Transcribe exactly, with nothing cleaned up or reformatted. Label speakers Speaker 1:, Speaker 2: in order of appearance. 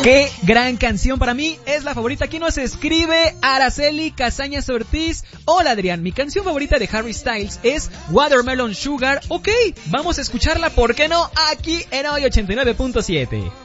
Speaker 1: Qué gran canción, para mí es la favorita. Aquí nos escribe Araceli Casañas Ortiz. Hola Adrián, mi canción favorita de Harry Styles es Watermelon Sugar. Ok, vamos a escucharla, ¿por qué no? Aquí en Hoy ochenta y nueve punto siete.